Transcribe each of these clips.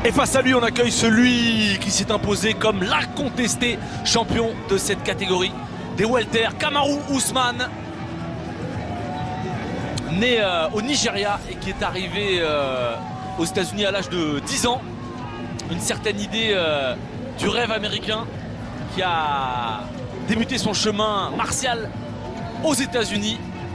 Et face à lui, on accueille celui qui s'est imposé comme l'incontesté champion de cette catégorie des welter, Kamaru Usman, né au Nigeria et qui est arrivé aux États-Unis à l'âge de 10 ans. Une certaine idée du rêve américain qui a débuté son chemin martial aux États-Unis.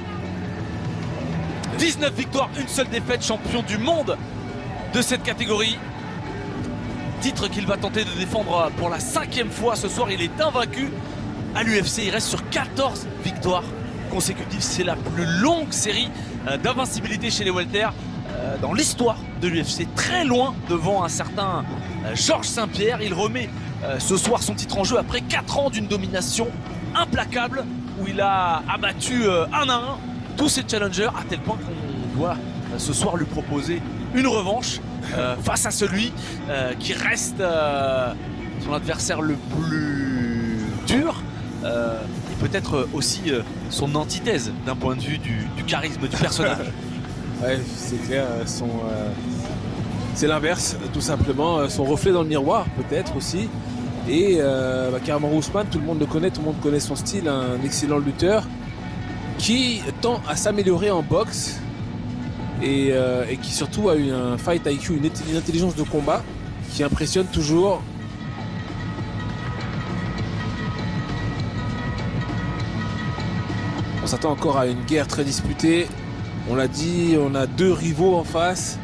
19 victoires, une seule défaite, champion du monde de cette catégorie. Titre qu'il va tenter de défendre pour la 5e fois ce soir. Il est invaincu à l'UFC. Il reste sur 14 victoires consécutives. C'est la plus longue série d'invincibilité chez les welter dans l'histoire de l'UFC. Très loin devant un certain Georges Saint-Pierre. Il remet ce soir son titre en jeu après 4 ans d'une domination implacable où il a abattu un à un tous ses challengers, à tel point qu'on doit ce soir lui proposer une revanche face à celui qui reste son adversaire le plus dur et peut-être aussi son antithèse d'un point de vue du charisme du personnage. Ouais, c'est clair, c'est l'inverse tout simplement, son reflet dans le miroir peut-être aussi. Et Kamaru Usman, tout le monde le connaît, tout le monde connaît son style, un excellent lutteur qui tend à s'améliorer en boxe et qui surtout a eu un fight IQ, une intelligence de combat qui impressionne toujours. On s'attend encore à une guerre très disputée. On l'a dit, on a 2 rivaux en face.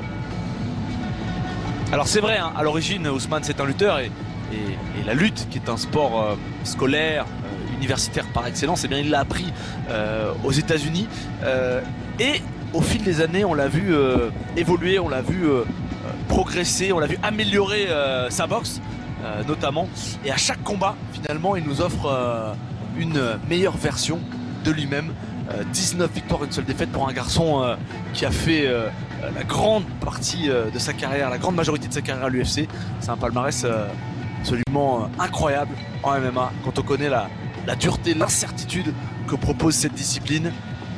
Alors c'est vrai, hein, à l'origine, Usman c'est un lutteur et la lutte, qui est un sport scolaire, universitaire par excellence, eh bien, il l'a appris aux États-Unis. Et au fil des années, on l'a vu évoluer, on l'a vu progresser, on l'a vu améliorer sa boxe, notamment. Et à chaque combat, finalement, il nous offre une meilleure version de lui-même. 19 victoires, une seule défaite pour un garçon qui a fait la grande partie de sa carrière, la grande majorité de sa carrière à l'UFC. C'est un palmarès absolument incroyable en MMA quand on connaît la dureté, l'incertitude que propose cette discipline.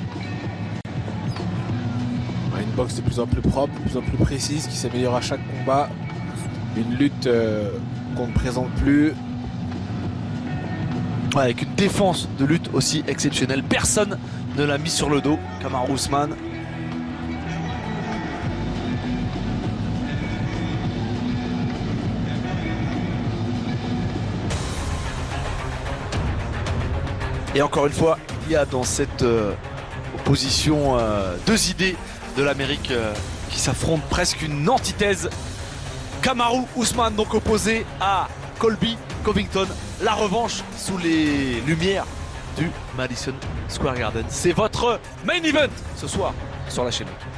Une boxe de plus en plus propre, de plus en plus précise, qui s'améliore à chaque combat. Une lutte qu'on ne présente plus. Ouais, avec une défense de lutte aussi exceptionnelle. Personne ne l'a mis sur le dos, Kamaru Usman. Et encore une fois, il y a dans cette opposition 2 idées de l'Amérique qui s'affrontent, presque une antithèse. Kamaru Usman donc opposé à Colby Covington. La revanche sous les lumières du Madison Square Garden. C'est votre main event ce soir sur la chaîne.